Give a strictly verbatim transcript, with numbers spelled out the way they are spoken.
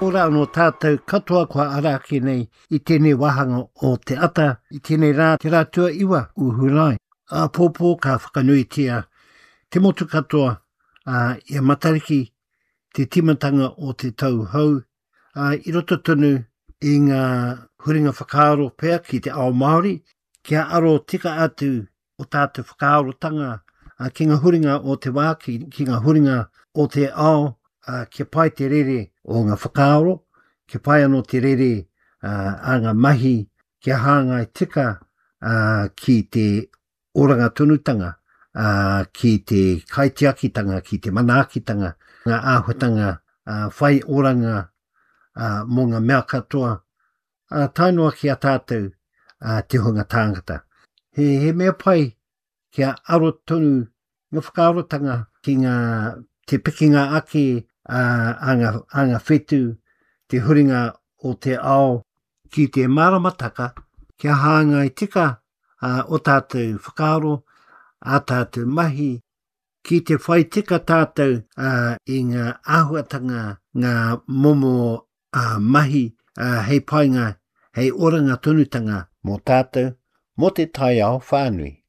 Ora anō tātou katoa kua araki nei I tēnei wahanga o te ata, I tēnei rā te rātua iwa uhurai. A pōpō ka whakanuitia te motu katoa uh, ia matariki te timatanga o te tau hau. Uh, I roto tonu I ngā huringa whakaaro pēr ki te ao Māori, kia aro tika atu o tātou whakaarotanga uh, ki ngā huringa o te wā, ki, ki ngā huringa o te ao, uh, kia pai te rere o ngā whakaaro, kia pai anō te rere uh, a ngā mahi, kia hāngai tika uh, ki te oranga tunutanga, uh, ki te kaitiakitanga, ki te manaakitanga, ngā āhuatanga uh, whai oranga uh, mō ngā mea katoa, uh, tainua ki a tātou uh, te hunga tāngata. He, he mea pai kia aro tonu ngā whakaarotanga ki ngā te pikinga ake uh, a, ngā, a ngā whetu, te huringa o te ao, ki te maramataka, kia hāngai tika uh, o tātou whakaaro, a tātou mahi, ki te whai tika tātou uh, I ngā āhuatanga, ngā momo uh, mahi, uh, hei painga, hei oranga tunutanga mō tātou, mō te tai ao whānui.